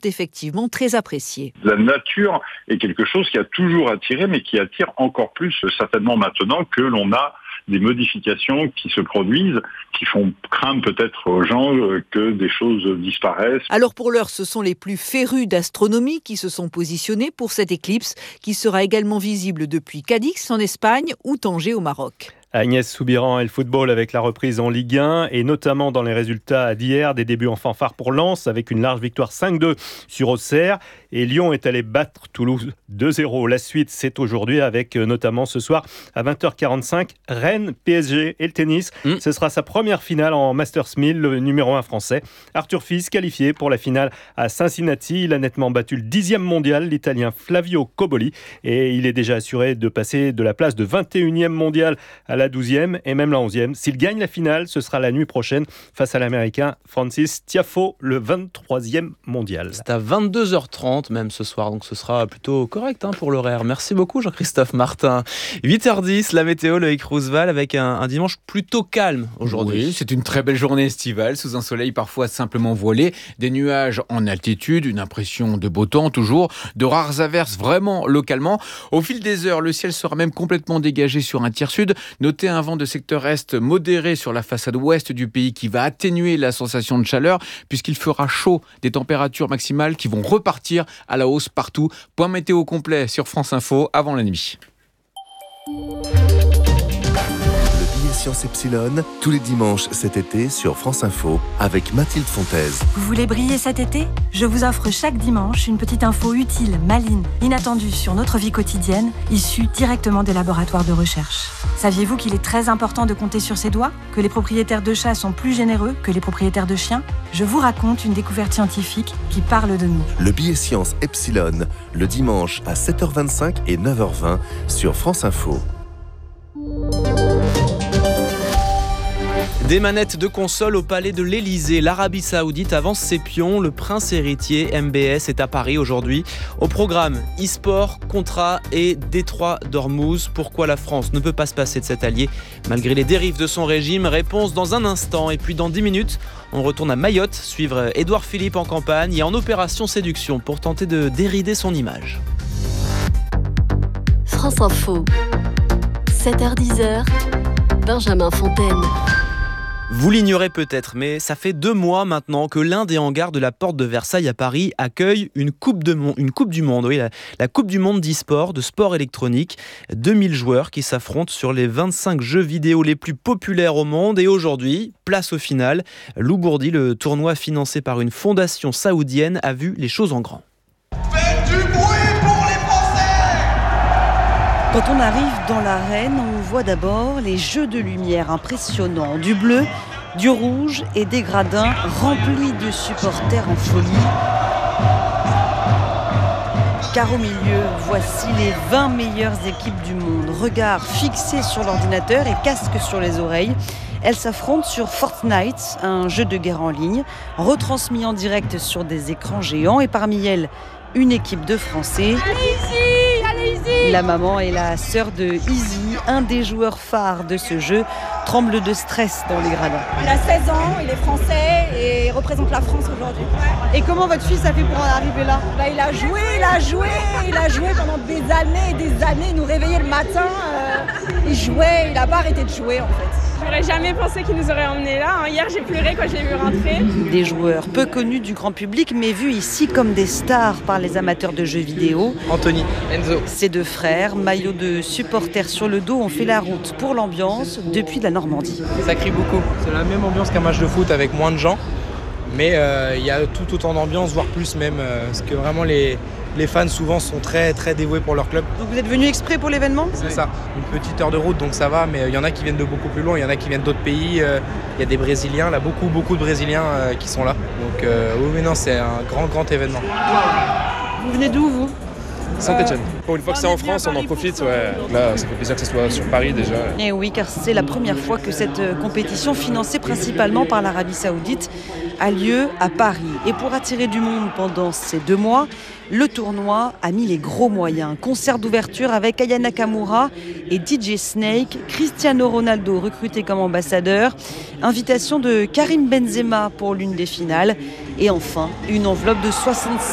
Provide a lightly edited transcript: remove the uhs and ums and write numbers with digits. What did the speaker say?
effectivement très appréciés. La nature est quelque chose qui a toujours attiré, mais qui attire encore plus certainement maintenant que l'on a des modifications qui se produisent, qui font craindre peut-être aux gens que des choses disparaissent. Alors pour l'heure, ce sont les plus férus d'astronomie qui se sont positionnés pour cette éclipse, qui sera également visible depuis Cadix en Espagne ou Tanger au Maroc. Agnès Soubiran et le football avec la reprise en Ligue 1 et notamment dans les résultats d'hier, des débuts en fanfare pour Lens avec une large victoire 5-2 sur Auxerre et Lyon est allé battre Toulouse 2-0. La suite c'est aujourd'hui avec notamment ce soir à 20h45 Rennes, PSG et le tennis. Ce sera sa première finale en Masters 1000, le numéro 1 français. Arthur Fils qualifié pour la finale à Cincinnati. Il a nettement battu le 10e mondial, l'Italien Flavio Cobolli et il est déjà assuré de passer de la place de 21e mondial à la 12e et même la 11e. S'il gagne la finale, ce sera la nuit prochaine face à l'Américain Francis Tiafoe, le 23e mondial. C'est à 22h30 même ce soir, donc ce sera plutôt correct pour l'horaire. Merci beaucoup Jean-Christophe Martin. 8h10, la météo, Loïc Roosevelt, avec un dimanche plutôt calme aujourd'hui. Oui, c'est une très belle journée estivale, sous un soleil parfois simplement voilé, des nuages en altitude, une impression de beau temps toujours, de rares averses vraiment localement. Au fil des heures, le ciel sera même complètement dégagé sur un tiers sud. Notez un vent de secteur est modéré sur la façade ouest du pays qui va atténuer la sensation de chaleur puisqu'il fera chaud, des températures maximales qui vont repartir à la hausse partout. Point météo complet sur France Info avant la nuit. Sciences Epsilon, tous les dimanches cet été sur France Info avec Mathilde Fontaise. Vous voulez briller cet été ? Je vous offre chaque dimanche une petite info utile, maligne, inattendue sur notre vie quotidienne, issue directement des laboratoires de recherche. Saviez-vous qu'il est très important de compter sur ses doigts ? Que les propriétaires de chats sont plus généreux que les propriétaires de chiens ? Je vous raconte une découverte scientifique qui parle de nous. Le billet Sciences Epsilon, le dimanche à 7h25 et 9h20 sur France Info. Des manettes de console au palais de l'Elysée. L'Arabie Saoudite avance ses pions. Le prince héritier MBS est à Paris aujourd'hui. Au programme, e-sport, contrat et détroit d'Ormuz. Pourquoi la France ne peut pas se passer de cet allié malgré les dérives de son régime ? Réponse dans un instant. Et puis dans 10 minutes, on retourne à Mayotte, suivre Édouard Philippe en campagne et en opération séduction pour tenter de dérider son image. France Info, 7h-10h, Benjamin Fontaine. Vous l'ignorez peut-être, mais ça fait 2 mois maintenant que l'un des hangars de la Porte de Versailles à Paris accueille une Coupe du Monde. Oui, la Coupe du Monde d'e-sport, de sport électronique. 2000 joueurs qui s'affrontent sur les 25 jeux vidéo les plus populaires au monde. Et aujourd'hui, place au final. Lou Bourdi, le tournoi financé par une fondation saoudienne, a vu les choses en grand. Faites du bruit pour les Français! Quand on arrive dans l'arène, on voit d'abord les jeux de lumière impressionnants, du bleu, du rouge et des gradins remplis de supporters en folie. Car au milieu, voici les 20 meilleures équipes du monde. Regard fixé sur l'ordinateur et casque sur les oreilles. Elles s'affrontent sur Fortnite, un jeu de guerre en ligne, retransmis en direct sur des écrans géants. Et parmi elles, une équipe de Français. La maman et la sœur de Izzy, un des joueurs phares de ce jeu, tremble de stress dans les gradins. Il a 16 ans, il est français et représente la France aujourd'hui. Et comment votre fils a fait pour en arriver là ? Il a joué pendant des années, il nous réveillait le matin, il jouait, il n'a pas arrêté de jouer en fait. J'aurais jamais pensé qu'il nous aurait emmenés là. Hier, j'ai pleuré quand je l'ai vu rentrer. Des joueurs peu connus du grand public, mais vus ici comme des stars par les amateurs de jeux vidéo. Anthony, Enzo. Ces 2 frères, maillots de supporters sur le dos, ont fait la route pour l'ambiance depuis la Normandie. Ça crie beaucoup. C'est la même ambiance qu'un match de foot avec moins de gens. Mais il y a tout autant d'ambiance, voire plus même. Parce que vraiment les fans souvent sont très très dévoués pour leur club. Donc vous êtes venu exprès pour l'événement ? C'est ça, une petite heure de route donc ça va, mais il y en a qui viennent de beaucoup plus loin, il y en a qui viennent d'autres pays, il y a des Brésiliens, là beaucoup de Brésiliens qui sont là. Donc oui mais non, c'est un grand événement. Vous venez d'où vous ? Saint-Etienne. Pour une fois que c'est en France, on en profite. Ouais. Là, ça fait plaisir que ce soit sur Paris déjà. Et oui, car c'est la première fois que cette compétition, financée principalement par l'Arabie Saoudite, a lieu à Paris. Et pour attirer du monde pendant ces 2 mois, le tournoi a mis les gros moyens. Concert d'ouverture avec Aya Nakamura et DJ Snake, Cristiano Ronaldo recruté comme ambassadeur, invitation de Karim Benzema pour l'une des finales et enfin une enveloppe de 65